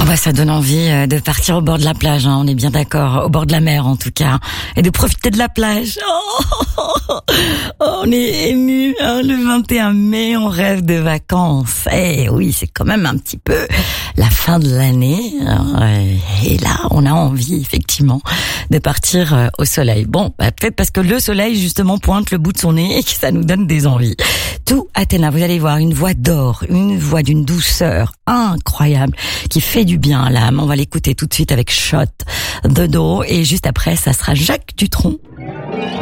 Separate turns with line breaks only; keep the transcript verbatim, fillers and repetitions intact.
Oh bah ça donne envie de partir au bord de la plage, hein, on est bien d'accord, au bord de la mer en tout cas, et de profiter de la plage. Oh, on est ému, hein, le vingt et un mai, on rêve de vacances. Eh oui, c'est quand même un petit peu la fin de l'année, et là on a envie effectivement de partir au soleil. Bon, bah, peut-être parce que le soleil justement pointe le bout de son nez et que ça nous donne des envies. Tout Athéna, vous allez voir, une voix d'or, une voix d'une douceur incroyable qui fait du bien à l'âme. On va l'écouter tout de suite avec Shot de Do, et juste après ça sera Jacques Dutronc.